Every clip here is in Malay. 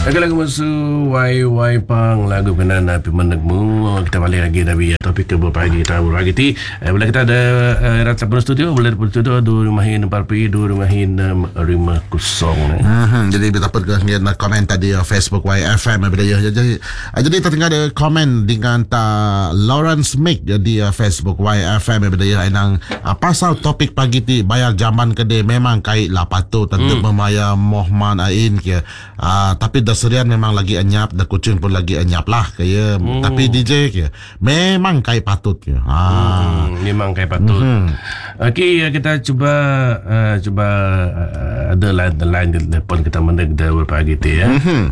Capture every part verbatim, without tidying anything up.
Agak lagu masuk Wai Wai Pang lagu kenaan api menegmu. Kita balik lagi dari topik ke berpagi kita berpagi ti. Bila kita ada rata penuh studio, boleh penuh studio dua rumahin empat pi dua rumahin lima kosong. Hmm, jadi kita dapat ke komen tadi Facebook Y F M bila ya. Jadi jadi kita tengah ada komen dengan ta Lawrence Mick jadi Facebook Y F M bila ya nang pasal topik pagi ti bayar jaman kedai memang kait lah patut tentu hmm. membayar mohman ain ke. Ah, tapi dasarian memang lagi anyap, dah kucing pun lagi anyap lah kaya. Hmm. Tapi D J ke memang kait patut ke. Ah, hmm, memang kait patut. Hmm. Okey, kita cuba uh, cuba uh, ada line line di depan kita meneg dah berpagi tu ya. Hmm.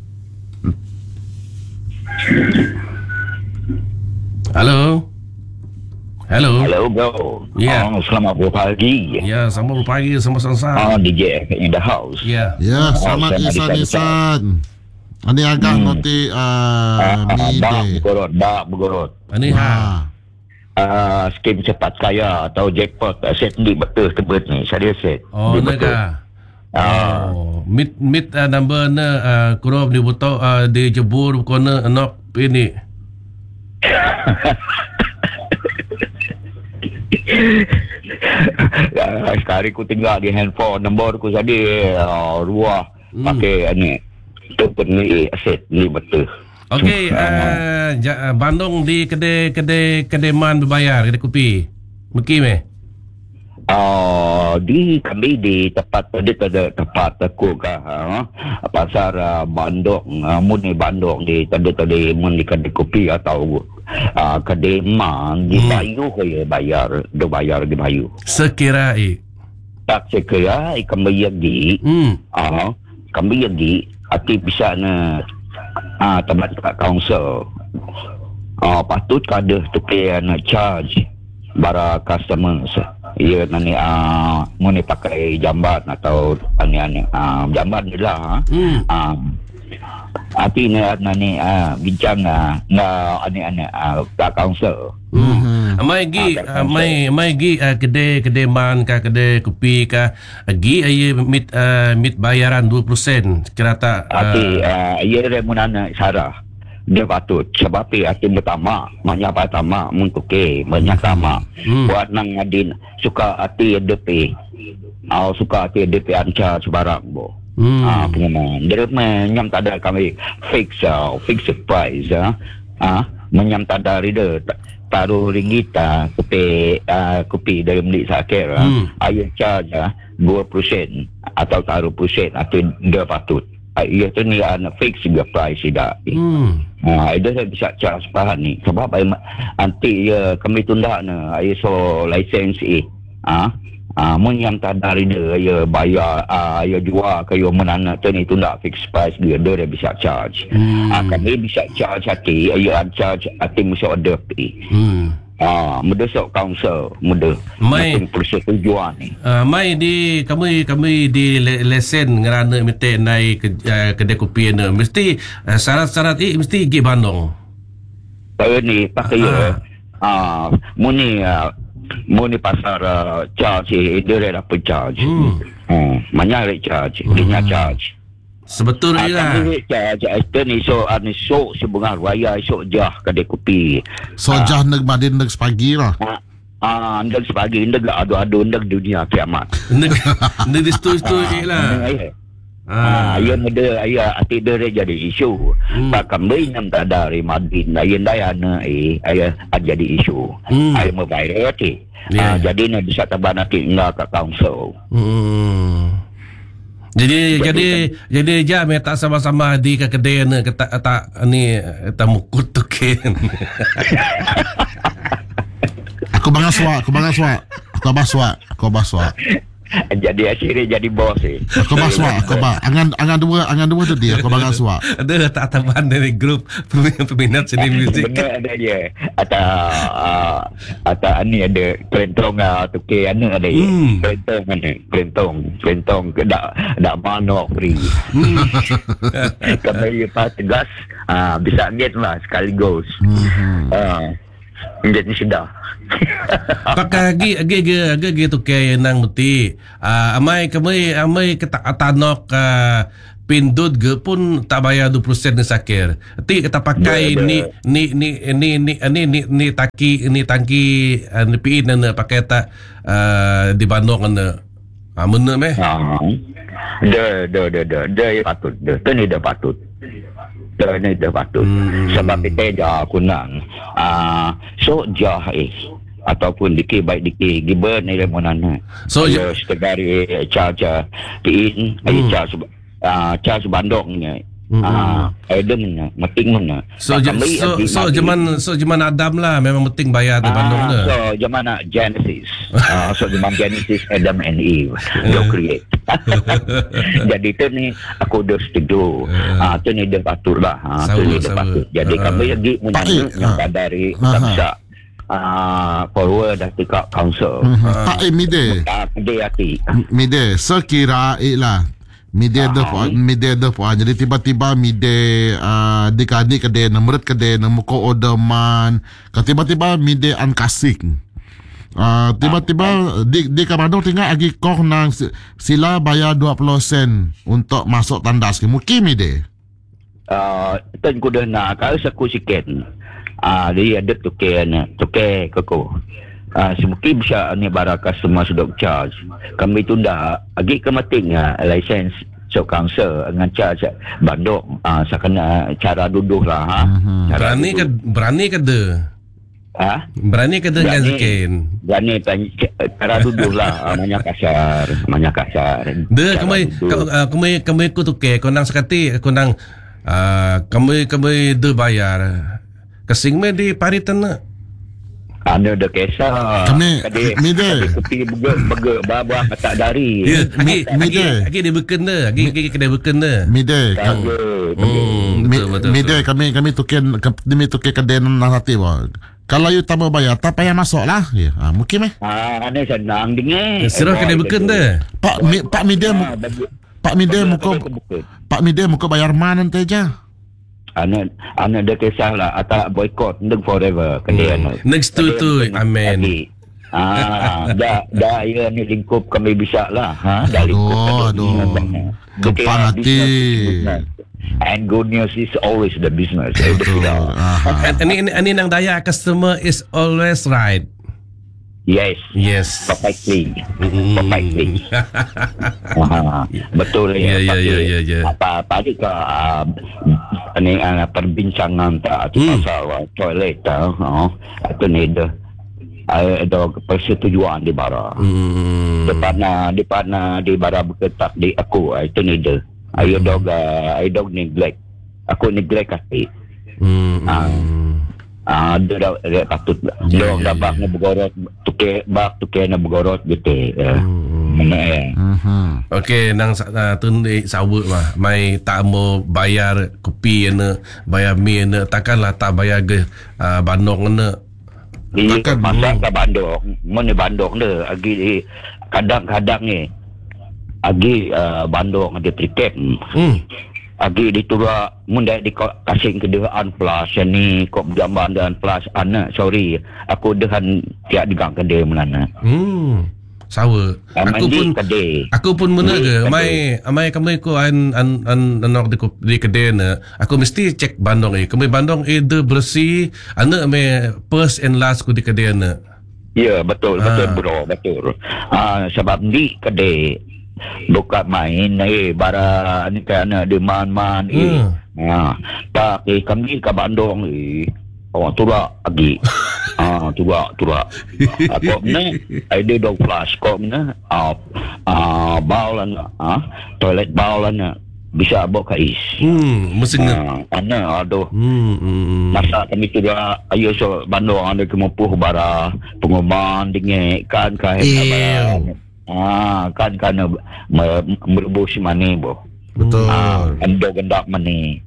Halo. Hello. Hello bro. Yeah. Oh, selamat berpagi. Ya, yeah, selamat berpagi, sama Sansan. Oh, D J in the house. Ya. Yeah. Ya, yeah, selamat oh, Isan Isan. Ini agak hmm. nanti uh, uh, dak bergorot, dak bergorot. Ini ha. Uh, skim cepat kaya atau jackpot uh, set ni betul tebet ni. Saya set. Oh, naga. Ah. Oh, mit mit uh, number na uh, kurang di botol uh, di jebur kona nak ini. Sekarang aku tinggal di handphone nombor aku tadi uh, ruah hmm. pakai ni tu ni aset ni betul. Okey, uh, ja, Bandung di kedai kedai kedai man berbayar kedai kopi. Mungkin meh. Uh, di kami di tempat tadi ada tempat aku kah uh, pasar uh, Bandung uh, muni Bandung di tadi tadi muni kedai kopi atau uh, kedai man di Bayu hmm. bayar do bayar di Bayu sekira i tak sekira i kami lagi hmm. uh, kami lagi ati bisa na ah uh, tempat council uh, patut kada tepi na charge bara customers. Ya nani ah uh, muni pakai jamban atau ani-ani ah uh, jamban jelah hmm. ah ati ni nani ah uh, bincang ah uh, ani-ani ah uh, council hmm. Mai gi uh, mai mai gi uh, kedai kedai man ka kedai kopi ka gi ai mit uh, mit bayaran dua peratus kira tak uh, ati uh, ia remunana sarah dia patut sebab hati pertama banyak pertama mengkuke banyak sama hmm. buat nang adin suka hati D P au suka hati D P anca sebarang bo hmm. ah pengumuman dia menyam tak ada kami fix uh, fix price ah uh, menyam tak ada reader taruh ringgit ah kopi uh, kopi dari beli sakit ah hmm. ayo charge ah dua peratus atau taruh persen atau dia patut ia tu ni ana fix juga price tidak. Hmm. Ah, uh, dia bisa charge pahan ni. Sebab nanti ya kami tunda na I S O license eh. Ah, ah mun yang tak ada dia ya bayar ah ya jual ke yo menana tu ni tunda fix price dia dia bisa charge. Hmm. Ah kami bisa charge hati ya charge hati mesti order pi. Hmm. Ah, mudah sok council mudah mai persetujuan ni. Ah, mai di kami kami di lesen ngerana minta naik ke uh, kedai kopi ni mesti uh, syarat-syarat ini mesti gi Bandung. Saya ni pakai ya. Ah, muni uh, muni pasar uh, charge dia dah dapat charge. Hmm. Hmm, banyak charge, dia hmm. charge. Sebetulnya lah. Itu ni so ni so sebunga raya so jah kedai kopi. So jah neg madin neg sepagi lah. Ah, neg sepagi neg adu-adu neg dunia kiamat. Neg neg distu-stu lah. Ah, ia muda ia ati dia jadi isu. Pak kami nam tak dari madin lain dayana eh ia jadi isu. Ai mobile ti. Jadi ni bisa taban nanti enggak ke council. Hmm. Jadi betul, jadi betul. jadi jam ya tak sama-sama di ke kedai ni kata tak ni tak mukut tu kan. Aku bangga suak, aku bangga suak. Aku bangga suak, aku bangga suak. Jadi akhirnya jadi bos eh. Aku bangga suak, aku bangga. Angan angan dua, angan dua tu dia aku bangga suak. Ada tak tambahan dari grup peminat seni muzik. Benar ada dia. Atau uh, atau ni ada kelentong atau ke ana ada. Hmm. Kelentong mana? Kelentong, kelentong dak dak manok free. Hmm. Kalau dia pas tegas, ah uh, bisa get lah sekaligus. Hmm. Uh, jadi sudah. Pakai lagi lagi lagi lagi tu ke nang muti. Ah amai kami amai ketak tanok pindut ge pun tak bayar dua puluh sen ni sakir. Ti kita pakai Ber- ni ni ni ni ni ni ni ni taki ni tangki uh, ni pi na pakai tak uh, di Bandung na. Ah mana meh? Ha. Dah dah dah dah dah patut. Dah tu ni dah patut. Dah ni dah patut. Hmm. Sebab kita dah kunang. Ah so jah eh ataupun dikir baik dikir giba ni le monana. So, ya sekadari charge pin ai charge ah charge Bandung ni. Ah ada mana meting mana. So je, so so jaman so jaman Adam lah memang penting bayar di Bandung ah, na. So jaman Genesis. ah so jaman Genesis Adam and Eve do create. Jadi tu ni aku dah setuju. Ah tu ni dia patut lah. Ah tu ni dia patut. Jadi kami lagi menyanyi yang dari Sabsa. Ah forward dah tingkat council. Pak eh mide. Ah dia hati. Mide sekira lah. Mide dah po, mide dah po. Jadi tiba-tiba mide uh, dikadi kede nomor kede nomor ko odaman. Tiba-tiba mide ankasik. Uh, tiba-tiba di di Bandung tinggal agi kok nang sila bayar dua puluh sen untuk masuk tandas ke mungkin mide. Ah ten ku dah nak kalau saku sikit. Ah dia ada tuke na tuke koko. Ah semungkin bisa ni baraka semua sudah charge. Kami tunda agi kematingnya license so council dengan charge Bandung. Ah sakana cara duduk lah ha. Mhm. Cara Berani ke duduk. berani ke de? Ha? Berani ke dengan Berani. zikin? Berani tanya cara duduk lah. Ah, banyak kasar, banyak kasar. De Cara kami duduk. kami kami ku tu ke kau nang sekati aku nang ah, kami kami de bayar. Kesing me di paritan na. Anda dah kisah. Kami- Mide. Kopi burger, burger, babak tak dari. Ya, lagi Mi- lagi Mide. lagi dia beken dah. Lagi lagi kedai beken dah. Mide. Tahu. Hmm, Mi- betul betul. Mide betul. kami kami tuken kami tuken kede nang hati bo. Kalau you tak mau bayar, tak payah masuk lah. Ya, ah, mungkin meh. Ah, ane senang dengar. Serah kedai beken dah. Pak mi, Pak Mide mu, Pak Mide muka Pak Mide muka bayar mana nanti aja. Ane ane dah kisah lah atau boycott ndeng forever kedai ane. Next tu tu, amen. Lagi. Ah, dah dah ya ni lingkup kami bisa lah. Ha, dah Aduh, lingkup. aduh. Okay, Gempang ah, hati. business is business. And good news is always the business. Eh, Betul. betul. Aha. Ini ini ini nang daya customer is always right. Yes. Yes. Perfectly. Mm. Perfectly. Aha, betul Ya, ya, Tapi ya, ya, ya. Apa tadi ke uh, ni uh, perbincangan tak tu Hmm. pasal uh, toilet tak uh, itu ni dah uh, ada persetujuan di bara. Hmm. Depan uh, depan uh, di bara berketak di aku uh, itu ni dah. Ayo dog uh, ayo dog neglect. Aku neglect kasi. Hmm. Ah. Ah, dia dah dia patut. Ya, Dia ya, dah bak na bergorot, tuke bak tuke na bergorot gitu. Eh. Hmm. Mana eh. Mhm. Okey, nang uh, tu ni sawut mah. Mai tak mau bayar kopi ene, bayar mi ene, takkanlah tak bayar ke uh, Bandung ene. Di Takkan masa belum. ke Bandung, mana Bandung dia, agi di kadang-kadang ni, agi uh, Bandung ada tiket, Hmm. agi di tura, munda di ko- kasing ke dehan plus, yang ni kok gambar dehan plus, anak, sorry, aku dehan tiap digang kedai mana. Hmm. Sawa. Aku pun kedai. aku pun mana Di ke kedai. mai mai kami ko an an an anok di ko- di kedai na. Aku mesti cek Bandung eh. Kami Bandung eh de bersih, ana me first and last ku di kedai na. Ya, betul, betul Ah. bro, betul. Ah, sebab di kedai bukan main eh bara ni kan di man-man eh. Hmm. Ha, tak eh kami ke Bandung eh. Oh, tura lagi. Ah, tura, tura. Aku ni ada dog flash kok ni. Ah, ah, bau lah ah, toilet bau lah bisa bawa ke is. Hmm, mesti nge. Ah, ana aduh. Hmm, hmm, hmm. Masa kami tu dah ayo so Bandung ada kemupuh bara pengumuman dengan kan kan Ew. ah kan kan merebus mani bo Betul. ah ando gendak mani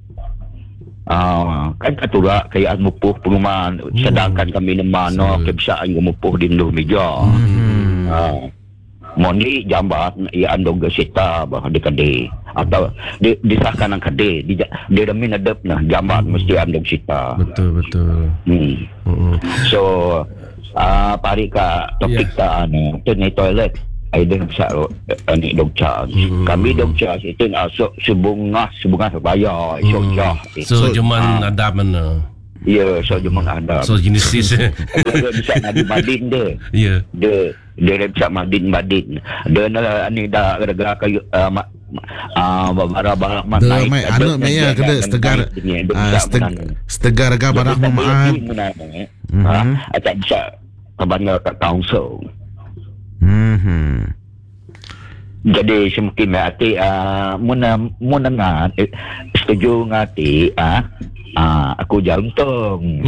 ah kan katura kaya mupuh pengumuman sedangkan kami di mana kebiasaan kemupuh di Indo meja Mhm. ah moni jambat ia ando gesita bah di kedai atau di disahkan ang kedai di di damin adap nah jambat mesti ando gesita. Betul betul. Hmm. Hmm. So, ah pari ka topik ta ano, tu ni toilet. Ada besar ni doktor. Hmm. Kami doktor itu asuk sebungah sebungah sebaya esok Hmm. jah. So, cuman ada mana? Ya, so cuma ada. So jenis dia bisa nadi madin dia. Ya. Dia dia bisa madin madin. Dia nak ni dah gara-gara kayu ah bara barang mat Dah mai anu mai ya kada setegar ah, setegar ga barang maaf. Ah, acak bisa kebanyakan kat council. Mhm. Jadi semakin hati ah muna muna ngat setuju ngati ah ah aku jantung.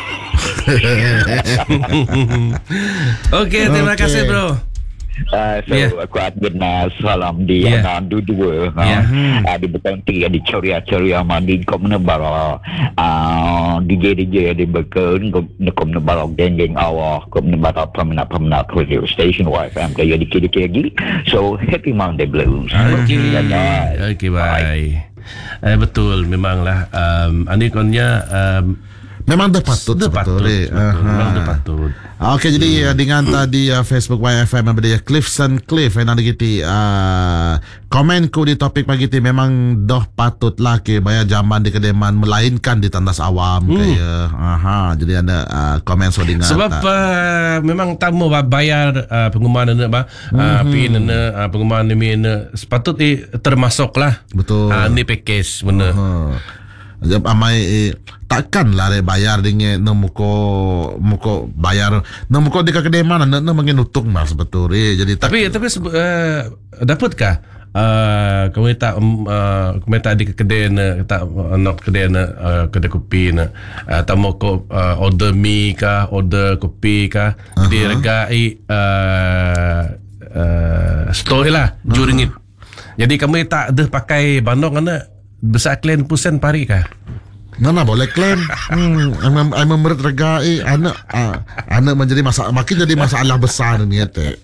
Okey, terima Okey. kasih bro. Uh, so Yeah. aku admin uh, salam di Yeah. yeah. uh, dua Yeah. uh, uh, di berhenti di ceria-ceria mandi kau menebar uh, D J D J di berken kau menebar geng-geng awak kau menebar peminat-peminat radio station Y F M kaya dikit-dikit lagi. So happy Monday Blues. Okey. Bye. Okey, bye. Eh, betul, memanglah um, anikonnya um, Memang dah patut dah patut, sebetulnya. betul. Memang Aha. dah patut. Okey, jadi uh, dengan tadi uh, Facebook Y F M apa dia Clifson Cliff yang ada gitu uh, komen ku di topik pagi ti memang dah patut lah ke bayar jaman di kedeman melainkan di tandas awam hmm. kaya. Aha, jadi ada uh, komen so dengan Sebab uh, memang tamu bayar uh, pengumuman ni ba uh, pi ni uh, pengumuman ni ni sepatut eh, termasuklah. betul. Uh, ni package benar. Uh, Jab amai eh, takkan lah re bayar dengan no muko muko bayar no muko di kedai mana no mengenutung mas betul eh jadi tak, Tapi tapi uh, dapatkah uh, kamu tak um, uh, kamu tak di kedai na tak nak kedai na uh, kedai kopi na uh, tamu ko uh, order mi kah order kopi kah jadi harga uh, uh, store lah juring it. Jadi kamu tak ada pakai bandung ana besar klaim pusen pari kah? Nana boleh klaim. Hmm, I'm, I'm memerit rega eh anak uh, anak menjadi masalah makin jadi masalah besar ni teh.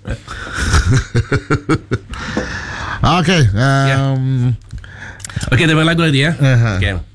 Okey. Um, Okey, ada lagu lagi ya. Aha. Okey.